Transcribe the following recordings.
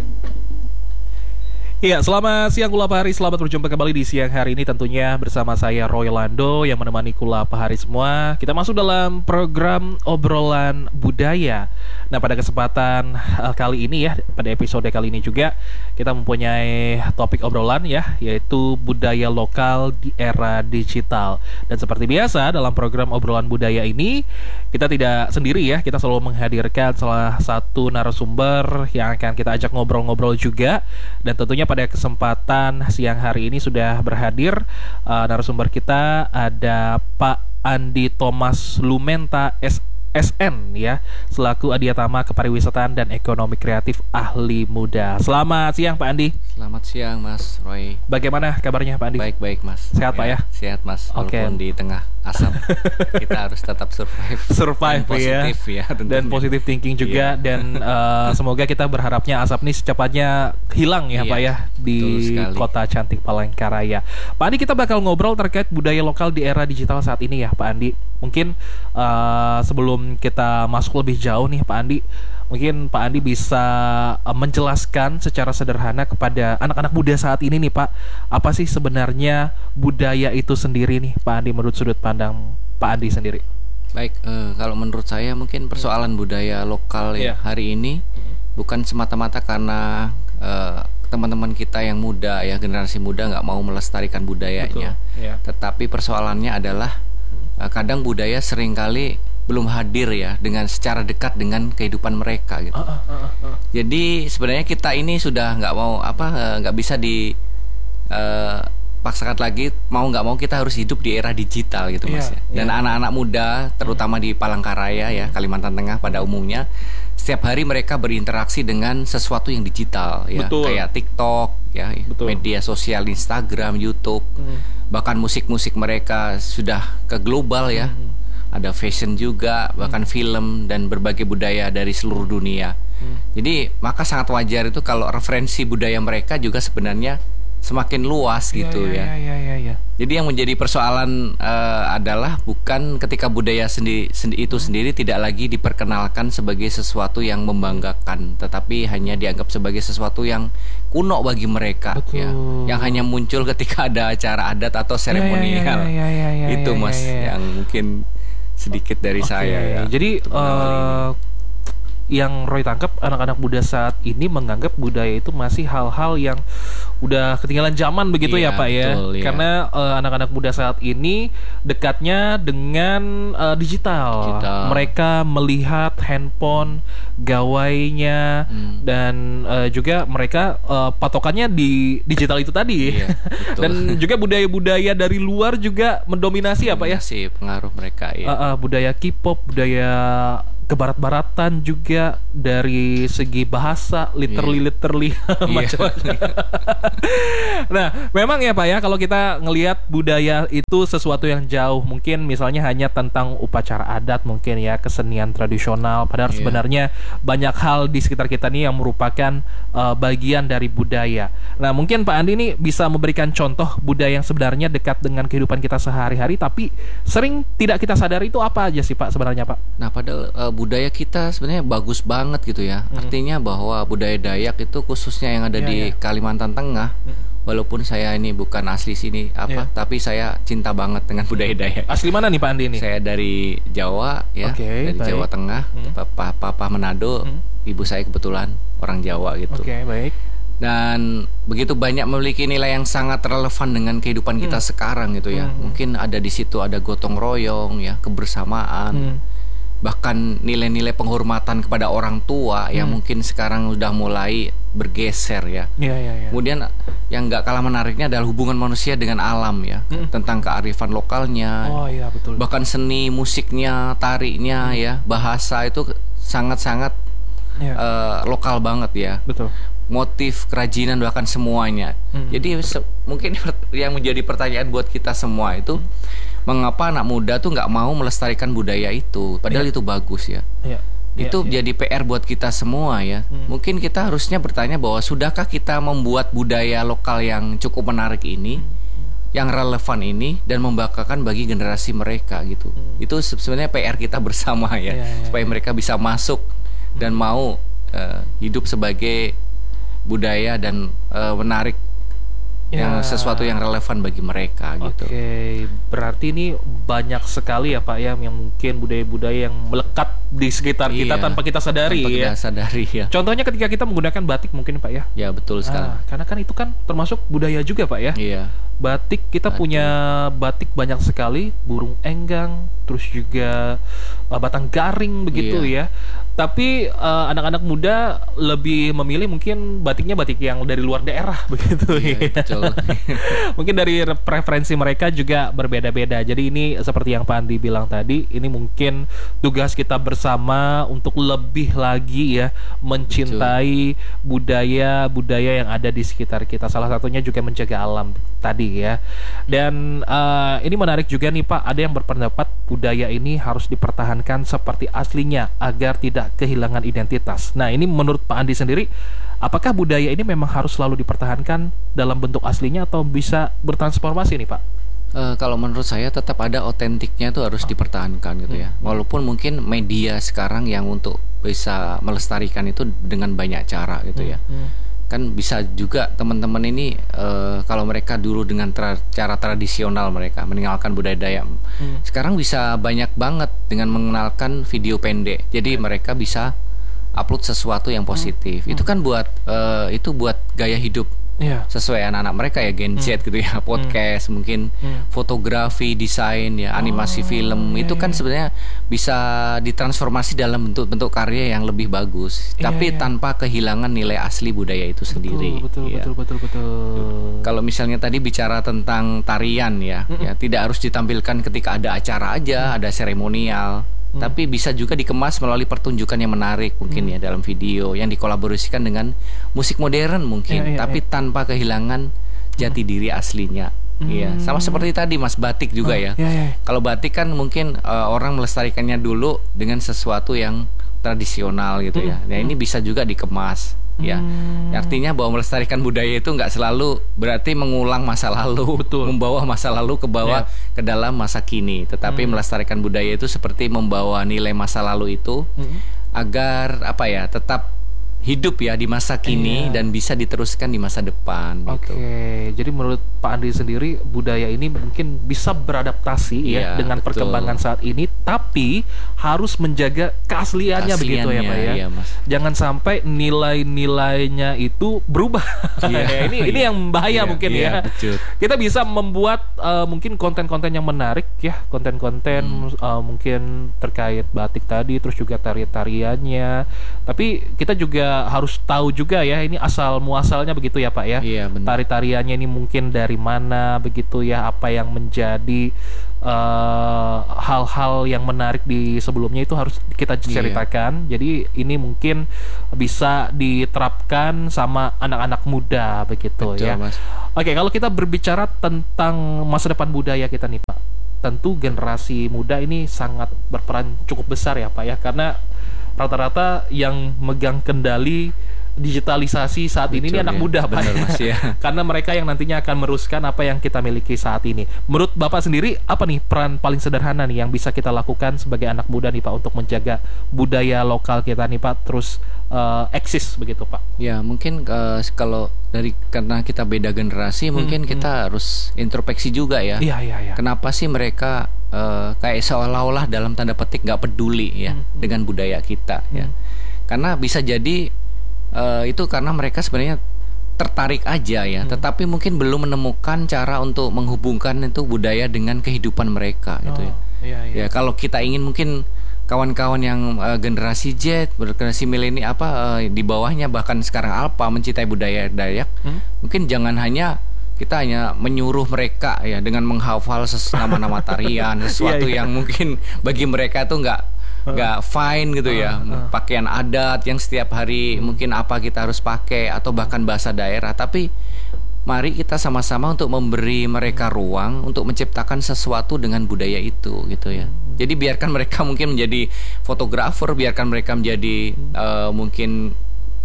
Iya, selamat siang Kula Pahari, selamat berjumpa kembali di siang hari ini tentunya bersama saya Roy Lando yang menemani Kula Pahari semua. Kita masuk dalam program obrolan budaya. Nah, pada kesempatan kali ini ya, pada episode kali ini juga kita mempunyai topik obrolan ya, yaitu budaya lokal di era digital. Dan seperti biasa dalam program obrolan budaya ini kita tidak sendiri ya, kita selalu menghadirkan salah satu narasumber yang akan kita ajak ngobrol-ngobrol juga. Dan tentunya pada kesempatan siang hari ini sudah berhadir narasumber kita, ada Pak Andi Thomas Lumenta SN ya, selaku Adiatama Kepariwisataan dan Ekonomi Kreatif Ahli Muda. Selamat siang Pak Andi. Selamat siang Mas Roy. Bagaimana kabarnya Pak Andi? Baik Mas. Sehat Pak ya? Sehat Mas. Walaupun di tengah asap kita harus tetap survive dan positif ya dan positive thinking juga dan semoga kita berharapnya asap ini secepatnya hilang ya Pak ya di kota cantik Palangkaraya. Pak Andi, kita bakal ngobrol terkait budaya lokal di era digital saat ini ya Pak Andi. Mungkin sebelum kita masuk lebih jauh nih Pak Andi, mungkin Pak Andi bisa menjelaskan secara sederhana kepada anak-anak muda saat ini nih Pak, apa sih sebenarnya budaya itu sendiri nih Pak Andi, menurut sudut pandang Pak Andi sendiri? Baik, kalau menurut saya mungkin persoalan budaya lokal ya hari ini bukan semata-mata karena teman-teman kita yang muda ya, generasi muda nggak mau melestarikan budayanya. Tetapi persoalannya adalah kadang budaya seringkali belum hadir ya dengan secara dekat dengan kehidupan mereka gitu. Jadi sebenarnya kita ini sudah nggak bisa paksakan lagi, mau nggak mau kita harus hidup di era digital gitu Mas ya. Dan anak-anak muda terutama di Palangkaraya ya, Kalimantan Tengah pada umumnya, setiap hari mereka berinteraksi dengan sesuatu yang digital ya, kayak TikTok ya, media sosial Instagram, YouTube, bahkan musik-musik mereka sudah ke global ya. Ada fashion juga, bahkan film dan berbagai budaya dari seluruh dunia. Jadi maka sangat wajar itu kalau referensi budaya mereka juga sebenarnya semakin luas gitu ya. Jadi yang menjadi persoalan adalah bukan ketika budaya itu sendiri tidak lagi diperkenalkan sebagai sesuatu yang membanggakan, tetapi hanya dianggap sebagai sesuatu yang kuno bagi mereka ya, yang hanya muncul ketika ada acara adat atau seremonial. Itu Mas yang mungkin sedikit dari saya ya. Jadi yang Roy tangkap, anak-anak muda saat ini menganggap budaya itu masih hal-hal yang udah ketinggalan zaman begitu ya Pak ya. Karena anak-anak muda saat ini dekatnya dengan digital. Mereka melihat handphone, gawainya, dan juga mereka patokannya di digital itu tadi. Dan juga budaya-budaya dari luar juga mendominasi ya Pak ya. Pengaruh mereka ya. Budaya K-pop, budaya kebarat-baratan juga, dari segi bahasa literally macam-macam. Nah, memang ya Pak ya, kalau kita ngelihat budaya itu sesuatu yang jauh, mungkin misalnya hanya tentang upacara adat mungkin ya, kesenian tradisional, padahal sebenarnya banyak hal di sekitar kita nih yang merupakan bagian dari budaya. Nah, mungkin Pak Andi ini bisa memberikan contoh budaya yang sebenarnya dekat dengan kehidupan kita sehari-hari tapi sering tidak kita sadari, itu apa aja sih Pak sebenarnya Pak? Nah, padahal budaya kita sebenarnya bagus banget gitu ya. Artinya bahwa budaya Dayak itu khususnya yang ada di Kalimantan Tengah, walaupun saya ini bukan asli sini tapi saya cinta banget dengan budaya Dayak. Asli mana nih Pak Andi ini? Saya dari Jawa ya, dari Jawa Tengah, papa Manado, ibu saya kebetulan orang Jawa gitu. Dan begitu banyak memiliki nilai yang sangat relevan dengan kehidupan kita sekarang gitu ya. Mungkin ada di situ ada gotong royong ya, kebersamaan. Bahkan nilai-nilai penghormatan kepada orang tua yang mungkin sekarang sudah mulai bergeser ya. Kemudian yang nggak kalah menariknya adalah hubungan manusia dengan alam ya, tentang kearifan lokalnya, bahkan seni musiknya, tarinya ya, bahasa itu sangat-sangat lokal banget ya. Motif, kerajinan, bahkan semuanya. Jadi mungkin yang menjadi pertanyaan buat kita semua itu, mengapa anak muda tuh nggak mau melestarikan budaya itu, padahal itu bagus ya. Itu jadi PR buat kita semua ya. Mungkin kita harusnya bertanya bahwa sudahkah kita membuat budaya lokal yang cukup menarik ini, yang relevan ini, dan membanggakan bagi generasi mereka gitu. Itu sebenarnya PR kita bersama ya, supaya mereka bisa masuk dan mau hidup sebagai budaya dan menarik yang sesuatu yang relevan bagi mereka gitu. Oke, berarti ini banyak sekali ya Pak ya yang mungkin budaya-budaya yang melekat di sekitar kita tanpa kita sadari tanpa kita sadari ya. Contohnya ketika kita menggunakan batik mungkin Pak ya. Ya betul sekali. Karena kan itu kan termasuk budaya juga Pak ya. Iya. Batik kita punya batik banyak sekali, burung enggang, terus juga batang garing begitu ya. Tapi anak-anak muda lebih memilih mungkin batiknya batik yang dari luar daerah begitu betul. Mungkin dari preferensi mereka juga berbeda-beda. Jadi ini seperti yang Pak Andi bilang tadi, ini mungkin tugas kita bersama untuk lebih lagi ya mencintai budaya-budaya yang ada di sekitar kita. Salah satunya juga menjaga alam tadi ya. Dan ini menarik juga nih Pak, ada yang berpendapat budaya ini harus dipertahankan seperti aslinya agar tidak kehilangan identitas. Nah, ini menurut Pak Andi sendiri, apakah budaya ini memang harus selalu dipertahankan dalam bentuk aslinya atau bisa bertransformasi nih Pak? Kalau menurut saya tetap ada otentiknya, itu harus dipertahankan gitu ya. Walaupun mungkin media sekarang yang untuk bisa melestarikan itu dengan banyak cara gitu ya. Kan bisa juga teman-teman ini kalau mereka dulu dengan cara tradisional mereka meninggalkan budaya Dayak, sekarang bisa banyak banget dengan mengenalkan video pendek. Jadi mereka bisa upload sesuatu yang positif. Itu kan buat gaya hidup sesuai anak-anak mereka ya, Gen Z gitu ya, podcast mungkin, fotografi, desain ya, animasi film itu kan sebenarnya bisa ditransformasi dalam bentuk-bentuk karya yang lebih bagus, tapi tanpa kehilangan nilai asli budaya itu sendiri. Betul. Kalau misalnya tadi bicara tentang tarian ya, tidak harus ditampilkan ketika ada acara aja, ada seremonial. Tapi bisa juga dikemas melalui pertunjukan yang menarik mungkin ya, dalam video yang dikolaborasikan dengan musik modern mungkin, tapi tanpa kehilangan jati diri aslinya. Iya, sama seperti tadi Mas, batik juga ya. Kalau batik kan mungkin orang melestarikannya dulu dengan sesuatu yang tradisional gitu ya. Nah, ini bisa juga dikemas. Ya, artinya bahwa melestarikan budaya itu nggak selalu berarti mengulang masa lalu, membawa masa lalu ke bawah ke dalam masa kini, tetapi melestarikan budaya itu seperti membawa nilai masa lalu itu agar tetap hidup ya di masa kini dan bisa diteruskan di masa depan. Oke, jadi menurut Pak Andi sendiri budaya ini mungkin bisa beradaptasi dengan perkembangan saat ini, tapi harus menjaga keasliannya begitu ya Pak ya. Iya, Mas. Jangan sampai nilai-nilainya itu berubah. Ini yang bahaya mungkin ya. Betul. Kita bisa membuat mungkin konten-konten yang menarik ya, konten-konten mungkin terkait batik tadi, terus juga tari-tariannya. Tapi kita juga harus tahu juga ya, ini asal muasalnya begitu ya Pak ya. Iya, benar. Tari-tariannya ini mungkin dari mana begitu ya, apa yang menjadi hal-hal yang menarik di sebelumnya itu harus kita ceritakan. Jadi ini mungkin bisa diterapkan sama anak-anak muda begitu. Betul, ya Mas. Oke, kalau kita berbicara tentang masa depan budaya kita nih Pak, tentu generasi muda ini sangat berperan cukup besar ya Pak ya, karena rata-rata yang megang kendali digitalisasi saat ini anak muda Pak. Benar, Mas, ya. Karena mereka yang nantinya akan meneruskan apa yang kita miliki saat ini. Menurut Bapak sendiri, apa nih peran paling sederhana nih yang bisa kita lakukan sebagai anak muda nih Pak untuk menjaga budaya lokal kita nih Pak terus eksis begitu Pak? Ya mungkin kalau karena kita beda generasi, mungkin kita harus introspeksi juga ya. Iya. Kenapa sih mereka kayak seolah-olah dalam tanda petik nggak peduli ya dengan budaya kita ya? Karena bisa jadi itu karena mereka sebenarnya tertarik aja ya, tetapi mungkin belum menemukan cara untuk menghubungkan itu budaya dengan kehidupan mereka gitu ya. Ya kalau kita ingin mungkin kawan-kawan yang generasi Z, generasi milenial di bawahnya bahkan sekarang Alpha mencintai budaya Dayak, mungkin jangan kita hanya menyuruh mereka ya dengan menghafal nama-nama tarian, sesuatu yang mungkin bagi mereka itu nggak fine gitu ya, pakaian adat yang setiap hari mungkin apa kita harus pakai atau bahkan bahasa daerah. Tapi mari kita sama-sama untuk memberi mereka ruang untuk menciptakan sesuatu dengan budaya itu gitu ya. Jadi biarkan mereka mungkin menjadi fotografer, biarkan mereka menjadi mungkin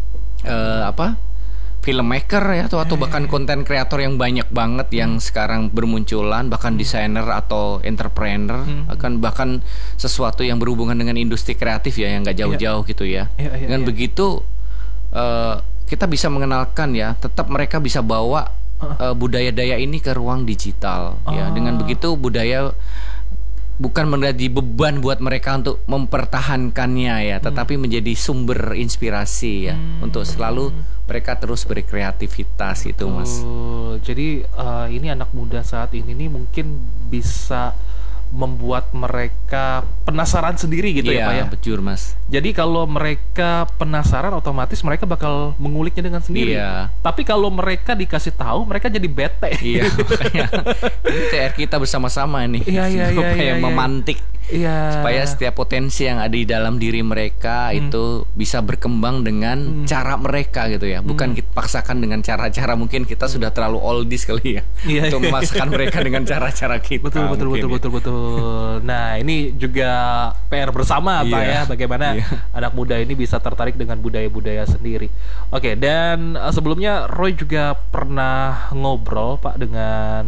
filmmaker ya, atau bahkan konten kreator yang banyak banget yang sekarang bermunculan, bahkan desainer atau entrepreneur, bahkan sesuatu yang berhubungan dengan industri kreatif ya yang nggak jauh-jauh gitu ya. Dengan begitu kita bisa mengenalkan ya, tetap mereka bisa bawa budaya-daya ini ke ruang digital ya. Dengan begitu budaya bukan menjadi beban buat mereka untuk mempertahankannya ya, tetapi menjadi sumber inspirasi ya untuk selalu mereka terus berkreativitas itu, Mas. Jadi ini anak muda saat ini nih mungkin bisa membuat mereka penasaran sendiri gitu ya Pak ya. Betul, Mas. Jadi kalau mereka penasaran, otomatis mereka bakal menguliknya dengan sendiri. Tapi kalau mereka dikasih tahu, mereka jadi bete. Makanya ini TR kita bersama-sama nih. Supaya memantik. Supaya setiap potensi yang ada di dalam diri mereka itu bisa berkembang dengan cara mereka gitu ya. Bukan kita paksakan dengan cara-cara, mungkin kita sudah terlalu oldies kali ya untuk memaksakan mereka dengan cara-cara kita. Betul. Nah, ini juga PR bersama Pak ya, bagaimana anak muda ini bisa tertarik dengan budaya-budaya sendiri. Oke, dan sebelumnya Roy juga pernah ngobrol Pak dengan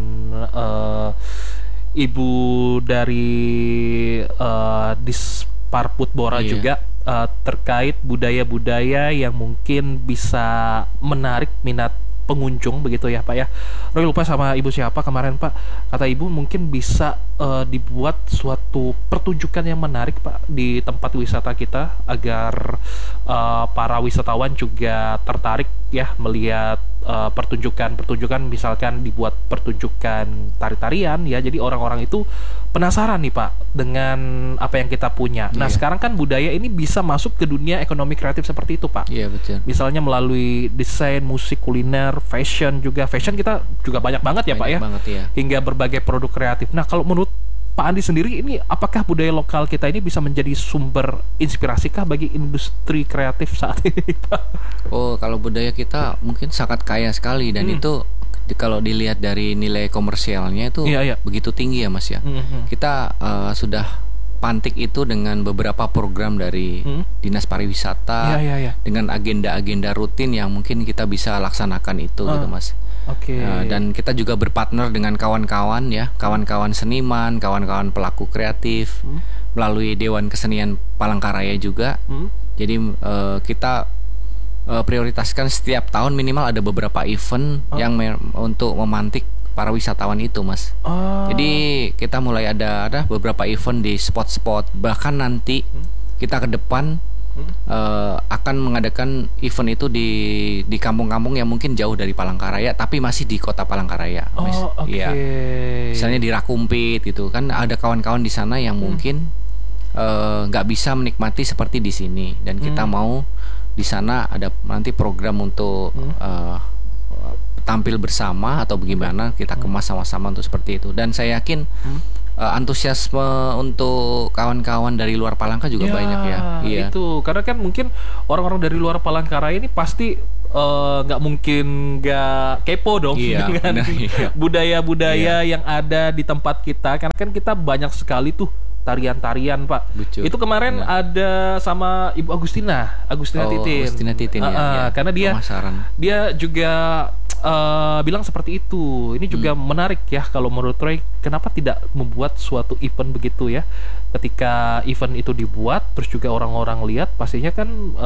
ibu dari Disparputbora juga terkait budaya-budaya yang mungkin bisa menarik minat pengunjung begitu ya Pak ya. Roy lupa sama ibu siapa kemarin Pak, kata ibu mungkin bisa dibuat suatu pertunjukan yang menarik Pak di tempat wisata kita, agar para wisatawan juga tertarik ya melihat pertunjukan misalkan dibuat pertunjukan tari-tarian ya, jadi orang-orang itu penasaran nih Pak dengan apa yang kita punya. Nah sekarang kan budaya ini bisa masuk ke dunia ekonomi kreatif seperti itu Pak. Betul. Misalnya melalui desain, musik, kuliner, fashion juga. Fashion kita juga banyak banget ya Pak ya. Hingga berbagai produk kreatif. Nah kalau menurut Pak Andi sendiri, ini apakah budaya lokal kita ini bisa menjadi sumber inspirasikah bagi industri kreatif saat ini Pak? Kalau budaya kita mungkin sangat kaya sekali, dan itu kalau dilihat dari nilai komersialnya itu begitu tinggi ya Mas ya. Kita sudah pantik itu dengan beberapa program dari Dinas Pariwisata, dengan agenda-agenda rutin yang mungkin kita bisa laksanakan itu gitu Mas. Dan kita juga berpartner dengan kawan-kawan ya, kawan-kawan seniman, kawan-kawan pelaku kreatif melalui Dewan Kesenian Palangkaraya juga. Jadi kita prioritaskan setiap tahun minimal ada beberapa event yang untuk memantik para wisatawan itu Mas. Jadi kita mulai ada beberapa event di spot-spot, bahkan nanti kita ke depan akan mengadakan event itu di kampung-kampung yang mungkin jauh dari Palangkaraya tapi masih di kota Palangkaraya. Misalnya di Rakumpit gitu kan, ada kawan-kawan di sana yang mungkin nggak bisa menikmati seperti di sini, dan kita mau di sana ada nanti program untuk tampil bersama atau bagaimana, kita kemas sama-sama untuk seperti itu. Dan saya yakin antusiasme untuk kawan-kawan dari luar Palangka juga banyak ya. Itu karena kan mungkin orang-orang dari luar Palangkaraya ini pasti nggak mungkin nggak kepo dong dengan budaya-budaya yang ada di tempat kita, karena kan kita banyak sekali tuh tarian-tarian Pak. Itu kemarin ada sama Ibu Agustina Titin karena dia juga bilang seperti itu. Ini juga menarik ya kalau menurut Roy, kenapa tidak membuat suatu event begitu ya. Ketika event itu dibuat terus juga orang-orang lihat, pastinya kan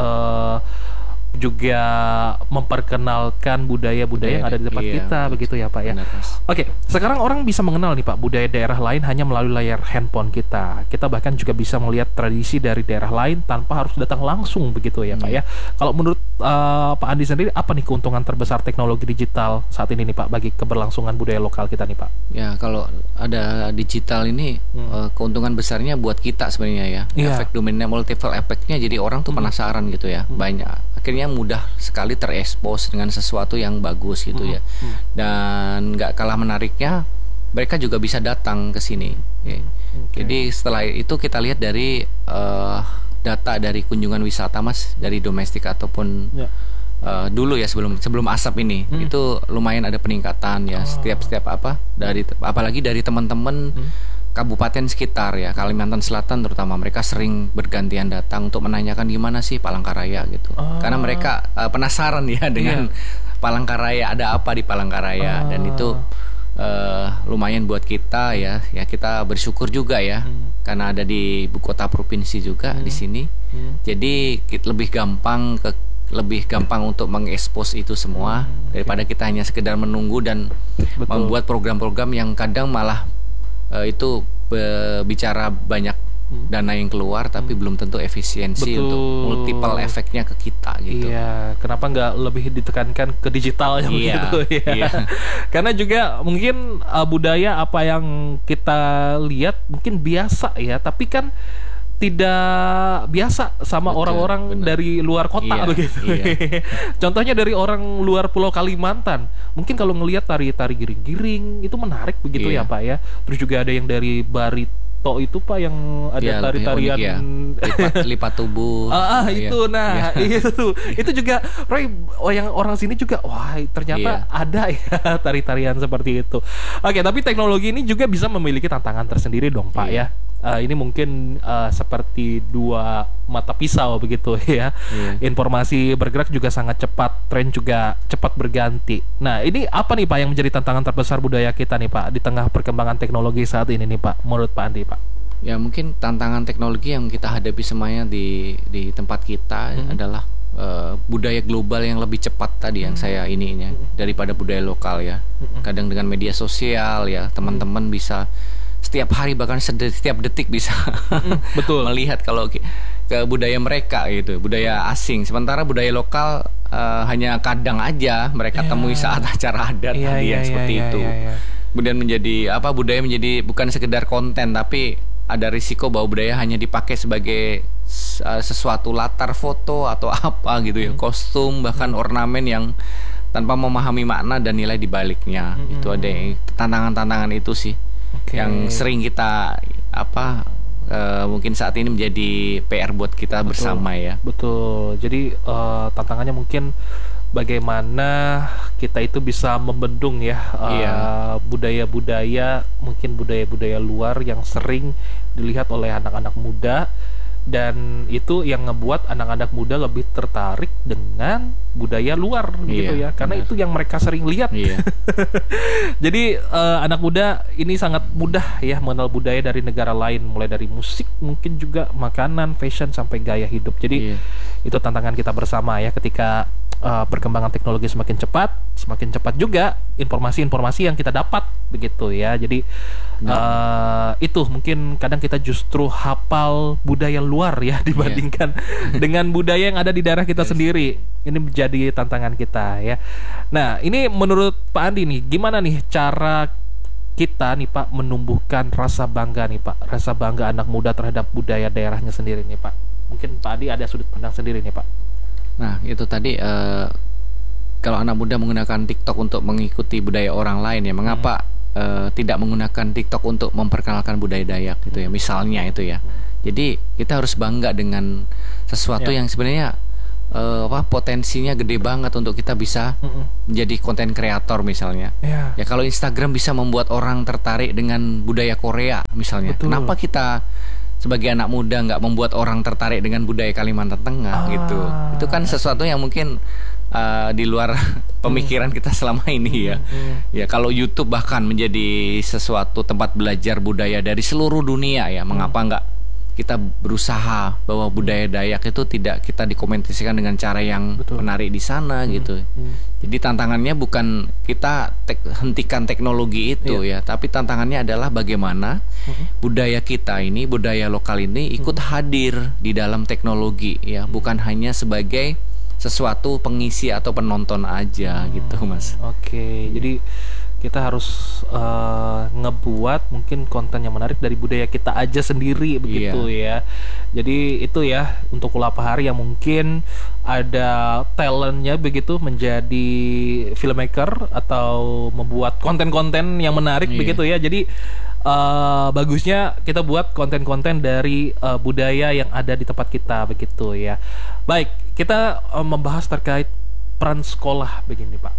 juga memperkenalkan budaya-budaya yang ada di tempat kita, begitu ya Pak ya. Oke, sekarang orang bisa mengenal nih Pak budaya daerah lain hanya melalui layar handphone kita. Kita bahkan juga bisa melihat tradisi dari daerah lain tanpa harus datang langsung, begitu ya Pak ya. Kalau menurut Pak Andi sendiri, apa nih keuntungan terbesar teknologi digital saat ini nih Pak bagi keberlangsungan budaya lokal kita nih Pak? Ya, kalau ada digital ini keuntungan besarnya buat kita sebenarnya ya. Efek dominnya, multiple efeknya, jadi orang tuh penasaran gitu ya. Banyak akhirnya mudah sekali terekspos dengan sesuatu yang bagus gitu ya. Dan nggak kalah menariknya, mereka juga bisa datang ke sini. Jadi setelah itu kita lihat dari data dari kunjungan wisata Mas, dari domestik ataupun dulu ya sebelum asap ini itu lumayan ada peningkatan ya. Setiap apalagi dari teman-teman kabupaten sekitar ya, Kalimantan Selatan terutama, mereka sering bergantian datang untuk menanyakan gimana sih Palangkaraya gitu. Karena mereka penasaran ya dengan Palangkaraya, ada apa di Palangkaraya, dan itu lumayan buat kita ya kita bersyukur juga ya, karena ada di ibu kota provinsi juga di sini. Jadi lebih gampang lebih gampang untuk mengekspos itu semua daripada kita hanya sekedar menunggu dan membuat program-program yang kadang malah itu bicara banyak dana yang keluar tapi belum tentu efisiensi untuk multiple efeknya ke kita gitu. Iya, kenapa nggak lebih ditekankan ke digitalnya begitu ya? Iya. Karena juga mungkin budaya apa yang kita lihat mungkin biasa ya, tapi kan tidak biasa sama orang-orang dari luar kota begitu. Contohnya dari orang luar Pulau Kalimantan, mungkin kalau ngelihat tari-tari giring-giring itu menarik begitu ya Pak ya. Terus juga ada yang dari Barito itu Pak yang ada tari-tarian lipat tubuh. Itu itu juga Roy, yang orang sini juga wah ternyata ada ya tari-tarian seperti itu. Oke, tapi teknologi ini juga bisa memiliki tantangan tersendiri dong Pak ya. Ini mungkin seperti dua mata pisau begitu ya. Informasi bergerak juga sangat cepat, tren juga cepat berganti. Nah, ini apa nih Pak yang menjadi tantangan terbesar budaya kita nih Pak di tengah perkembangan teknologi saat ini nih Pak, menurut Pak Andi Pak? Ya mungkin tantangan teknologi yang kita hadapi semuanya di tempat kita adalah budaya global yang lebih cepat tadi yang saya ininya daripada budaya lokal ya. Kadang dengan media sosial ya teman-teman bisa setiap hari bahkan setiap detik bisa melihat kalau ke budaya mereka gitu, budaya asing. Sementara budaya lokal hanya kadang aja mereka temui saat acara adat yang seperti itu. Kemudian menjadi budaya menjadi bukan sekedar konten tapi ada risiko bahwa budaya hanya dipakai sebagai sesuatu latar foto atau apa gitu ya, kostum bahkan ornamen yang tanpa memahami makna dan nilai di baliknya. Itu ada tantangan-tantangan itu sih. Yang sering kita mungkin saat ini menjadi PR buat kita bersama ya. Betul. Jadi tantangannya mungkin bagaimana kita itu bisa membendung ya budaya-budaya, mungkin budaya-budaya luar yang sering dilihat oleh anak-anak muda, dan itu yang ngebuat anak-anak muda lebih tertarik dengan budaya luar gitu ya, karena itu yang mereka sering lihat. Jadi anak muda ini sangat mudah ya mengenal budaya dari negara lain, mulai dari musik, mungkin juga makanan, fashion sampai gaya hidup. Jadi itu tantangan kita bersama ya, ketika perkembangan teknologi semakin cepat juga informasi-informasi yang kita dapat begitu ya. Jadi itu mungkin kadang kita justru hafal budaya luar ya dibandingkan dengan budaya yang ada di daerah kita sendiri. Ini menjadi tantangan kita ya. Nah, ini menurut Pak Andi nih, gimana nih cara kita nih Pak menumbuhkan rasa bangga nih Pak, rasa bangga anak muda terhadap budaya daerahnya sendiri nih Pak? Mungkin Pak Andi ada sudut pandang sendiri nih Pak. Nah, itu tadi kalau anak muda menggunakan TikTok untuk mengikuti budaya orang lain ya, mengapa tidak menggunakan TikTok untuk memperkenalkan budaya Dayak gitu ya, misalnya itu ya. Jadi kita harus bangga dengan sesuatu yang sebenarnya potensinya gede banget untuk kita bisa menjadi konten kreator misalnya. Ya kalau Instagram bisa membuat orang tertarik dengan budaya Korea misalnya, kenapa kita sebagai anak muda nggak membuat orang tertarik dengan budaya Kalimantan Tengah gitu? Itu kan sesuatu yang mungkin di luar pemikiran kita selama ini ya. Ya kalau YouTube bahkan menjadi sesuatu tempat belajar budaya dari seluruh dunia ya, mengapa nggak kita berusaha bahwa budaya Dayak itu tidak kita dokumentasikan dengan cara yang menarik di sana gitu. Jadi tantangannya bukan kita hentikan teknologi itu ya, tapi tantangannya adalah bagaimana budaya kita ini, budaya lokal ini ikut hadir di dalam teknologi ya, bukan hanya sebagai sesuatu pengisi atau penonton aja gitu Mas. Jadi kita harus ngebuat mungkin konten yang menarik dari budaya kita aja sendiri begitu ya. Jadi itu ya untuk Kula Pahari yang mungkin ada talentnya begitu menjadi filmmaker atau membuat konten-konten yang menarik begitu ya. Jadi bagusnya kita buat konten-konten dari budaya yang ada di tempat kita begitu ya. Baik, kita membahas terkait peran sekolah begini Pak.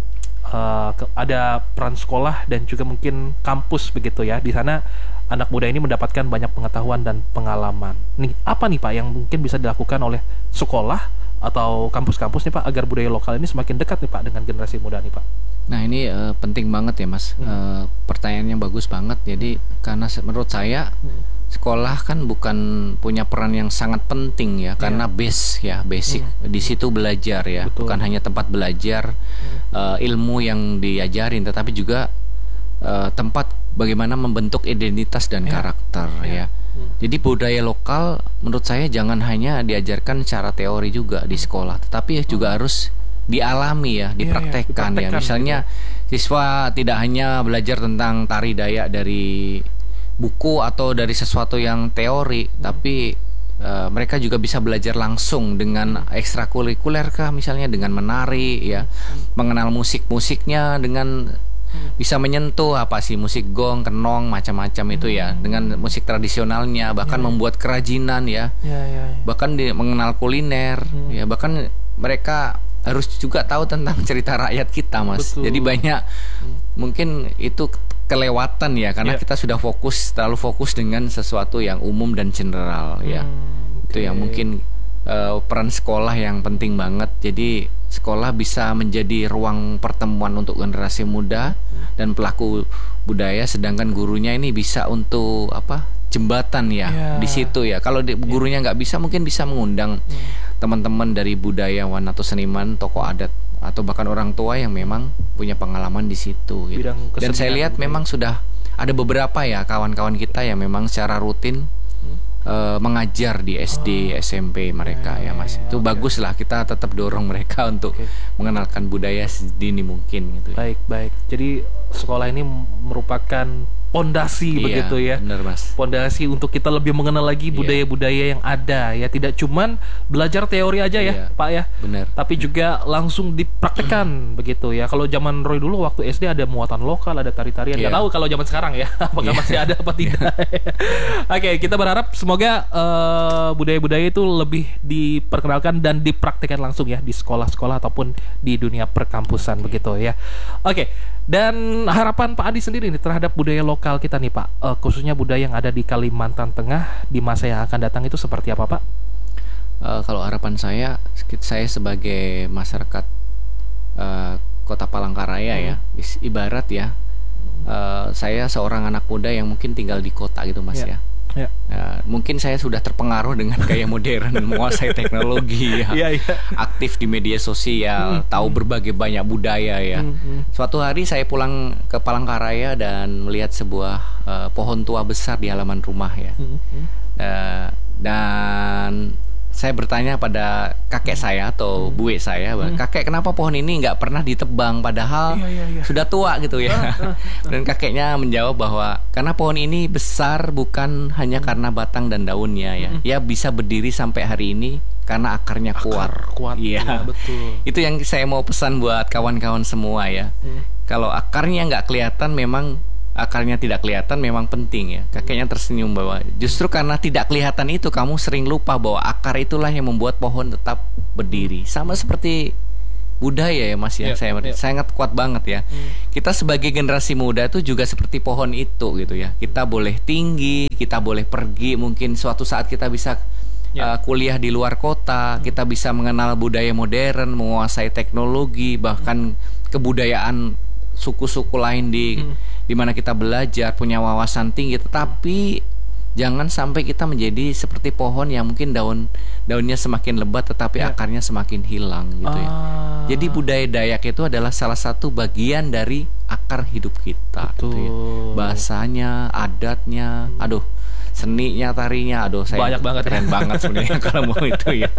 Ada peran sekolah dan juga mungkin kampus begitu ya. Di sana anak muda ini mendapatkan banyak pengetahuan dan pengalaman. Nih, apa nih Pak yang mungkin bisa dilakukan oleh sekolah atau kampus-kampus nih Pak agar budaya lokal ini semakin dekat nih Pak dengan generasi muda nih Pak? Nah ini penting banget ya Mas. Pertanyaannya bagus banget. Jadi karena menurut saya sekolah kan bukan punya peran yang sangat penting ya, karena basic di situ belajar ya. Betul. Bukan hanya tempat belajar ilmu yang diajarin, tetapi juga tempat bagaimana membentuk identitas dan karakter ya. Jadi budaya lokal menurut saya jangan hanya diajarkan secara teori juga di sekolah, tetapi juga harus dialami ya, dipraktekkan ya. Misalnya siswa tidak hanya belajar tentang tari Dayak dari buku atau dari sesuatu yang teori, tapi mereka juga bisa belajar langsung dengan ekstrakurikuler kah, misalnya dengan menari ya, mengenal musik-musiknya, dengan bisa menyentuh apa sih musik gong, kenong, macam-macam itu ya, dengan musik tradisionalnya, bahkan membuat kerajinan ya, bahkan mengenal kuliner ya, bahkan mereka harus juga tahu tentang cerita rakyat kita, Mas. Betul. Jadi banyak mungkin itu kelewatan ya, karena kita sudah terlalu fokus dengan sesuatu yang umum dan general ya. Itu yang mungkin peran sekolah yang penting banget. Jadi sekolah bisa menjadi ruang pertemuan untuk generasi muda dan pelaku budaya, sedangkan gurunya ini bisa untuk jembatan ya di situ ya. Kalau gurunya nggak bisa, mungkin bisa mengundang teman-teman dari budayawan atau seniman, tokoh adat, atau bahkan orang tua yang memang punya pengalaman di situ gitu. Dan saya lihat memang sudah ada beberapa ya kawan-kawan kita yang memang secara rutin mengajar di SD, SMP mereka ya, Mas. Itu bagus lah, kita tetap dorong mereka untuk mengenalkan budaya sedini mungkin gitu. Baik. Jadi sekolah ini merupakan pondasi begitu ya. Benar, Mas. Pondasi untuk kita lebih mengenal lagi budaya-budaya yang ada ya. Tidak cuman belajar teori aja ya, Pak ya. Benar. Tapi juga langsung dipraktekkan begitu ya. Kalau zaman Roy dulu waktu SD ada muatan lokal, ada tari-tarian. Nggak tahu kalau zaman sekarang ya, apakah masih ada apa tidak. Oke, kita berharap semoga budaya-budaya itu lebih diperkenalkan dan dipraktekkan langsung ya di sekolah-sekolah ataupun di dunia perkampusan begitu ya. Oke. Dan harapan Pak Andi sendiri nih terhadap budaya lokal kita nih Pak, khususnya budaya yang ada di Kalimantan Tengah di masa yang akan datang itu seperti apa Pak? Kalau harapan saya sebagai masyarakat Kota Palangkaraya ya, ibarat ya, saya seorang anak muda yang mungkin tinggal di kota gitu Mas ya. Mungkin saya sudah terpengaruh dengan gaya modern, menguasai teknologi ya, aktif di media sosial, tahu berbagai banyak budaya ya. Suatu hari saya pulang ke Palangkaraya dan melihat sebuah pohon tua besar di halaman rumah ya. Dan saya bertanya pada kakek saya atau buwe saya, kakek kenapa pohon ini nggak pernah ditebang padahal sudah tua gitu ya. Dan kakeknya menjawab bahwa karena pohon ini besar bukan hanya karena batang dan daunnya ya, ya bisa berdiri sampai hari ini karena akarnya kuat. Iya, betul. Itu yang saya mau pesan buat kawan-kawan semua ya. Kalau akarnya nggak kelihatan, memang akarnya tidak kelihatan memang penting ya. Kakeknya tersenyum bahwa justru karena tidak kelihatan itu kamu sering lupa bahwa akar itulah yang membuat pohon tetap berdiri. Sama seperti budaya ya Mas ya. Saya sangat kuat banget ya. Kita sebagai generasi muda itu juga seperti pohon itu gitu ya. Kita boleh tinggi, kita boleh pergi, mungkin suatu saat kita bisa kuliah di luar kota, kita bisa mengenal budaya modern, menguasai teknologi, bahkan kebudayaan suku-suku lain di mana kita belajar, punya wawasan tinggi, tetapi jangan sampai kita menjadi seperti pohon yang mungkin daunnya semakin lebat tetapi akarnya semakin hilang gitu ya. Jadi budaya Dayak itu adalah salah satu bagian dari akar hidup kita gitu ya. Bahasanya, adatnya, seninya, tarinya, saya banyak banget, keren banget sebenarnya kalau mau itu ya.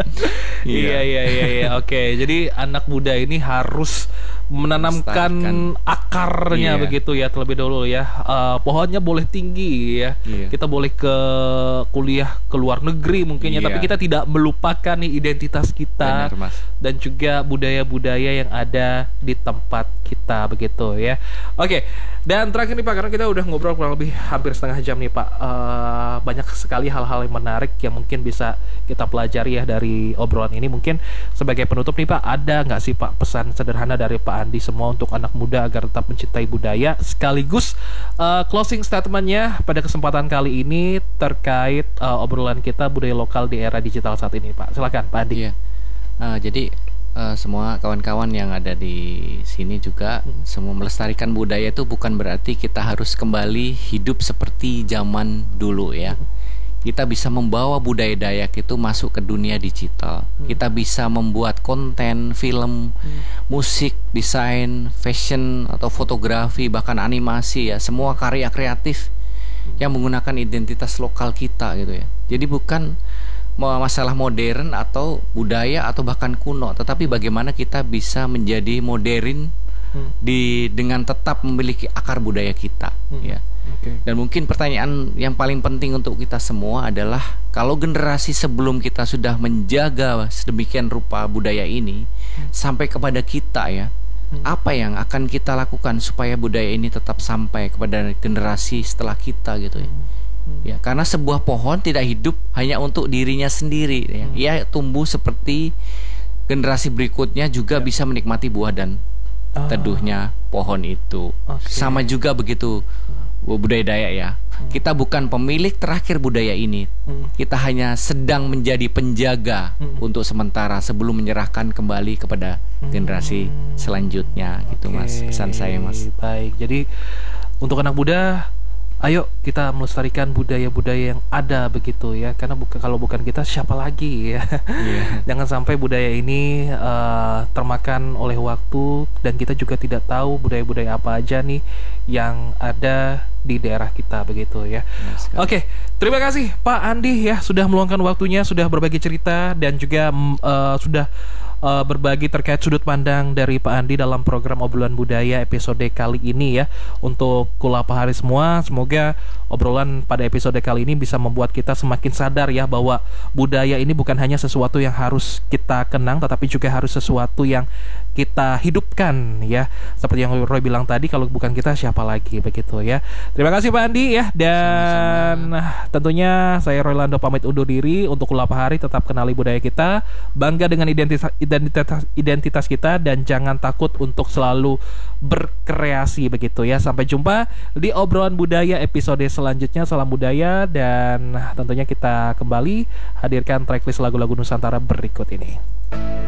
Iya. Oke, jadi anak muda ini harus menanamkan akarnya begitu ya terlebih dahulu ya. Pohonnya boleh tinggi ya. Kita boleh ke kuliah ke luar negeri mungkin ya, tapi kita tidak melupakan nih identitas kita. Benar, Mas. Dan juga budaya-budaya yang ada di tempat kita begitu ya. Oke. Dan terakhir nih Pak, karena kita udah ngobrol kurang lebih hampir setengah jam nih Pak, banyak sekali hal-hal yang menarik yang mungkin bisa kita pelajari ya dari obrolan ini. Mungkin sebagai penutup nih Pak, ada nggak sih Pak pesan sederhana dari Pak Andi semua untuk anak muda agar tetap mencintai budaya, sekaligus closing statementnya pada kesempatan kali ini terkait obrolan kita budaya lokal di era digital saat ini Pak. Silakan Pak Andi. Jadi semua kawan-kawan yang ada di sini juga semua melestarikan budaya itu bukan berarti kita harus kembali hidup seperti zaman dulu ya. kita bisa membawa budaya Dayak itu masuk ke dunia digital. Kita bisa membuat konten, film, musik, desain, fashion atau fotografi, bahkan animasi ya, semua karya kreatif yang menggunakan identitas lokal kita gitu ya. Jadi bukan masalah modern atau budaya atau bahkan kuno, tetapi bagaimana kita bisa menjadi modern dengan tetap memiliki akar budaya kita ya. Dan mungkin pertanyaan yang paling penting untuk kita semua adalah, kalau generasi sebelum kita sudah menjaga sedemikian rupa budaya ini sampai kepada kita ya, apa yang akan kita lakukan supaya budaya ini tetap sampai kepada generasi setelah kita gitu ya. Ya, karena sebuah pohon tidak hidup hanya untuk dirinya sendiri ya. Ia tumbuh seperti generasi berikutnya juga bisa menikmati buah dan teduhnya pohon itu. Sama juga begitu budaya Dayak ya. Kita bukan pemilik terakhir budaya ini. Kita hanya sedang menjadi penjaga untuk sementara sebelum menyerahkan kembali kepada generasi selanjutnya gitu Mas. Pesan saya Mas. Baik. Jadi untuk anak muda, ayo kita melestarikan budaya-budaya yang ada begitu ya, karena kalau bukan kita siapa lagi ya. Jangan sampai budaya ini termakan oleh waktu dan kita juga tidak tahu budaya-budaya apa aja nih yang ada di daerah kita begitu ya. Oke, terima kasih Pak Andi ya sudah meluangkan waktunya, sudah berbagi cerita dan juga sudah berbagi terkait sudut pandang dari Pak Andi dalam program Obrolan Budaya episode kali ini ya. Untuk Kula Pahari semua, semoga obrolan pada episode kali ini bisa membuat kita semakin sadar ya bahwa budaya ini bukan hanya sesuatu yang harus kita kenang, tetapi juga harus sesuatu yang kita hidupkan ya. Seperti yang Roy bilang tadi, kalau bukan kita siapa lagi begitu ya. Terima kasih Pak Andi ya. Dan tentunya saya Roy Lando pamit undur diri. Untuk Kula Pahari, tetap kenali budaya kita, bangga dengan identitas kita, dan jangan takut untuk selalu berkreasi begitu ya. Sampai jumpa di Obrolan Budaya episode selanjutnya. Salam budaya, dan tentunya kita kembali hadirkan tracklist lagu-lagu Nusantara berikut ini.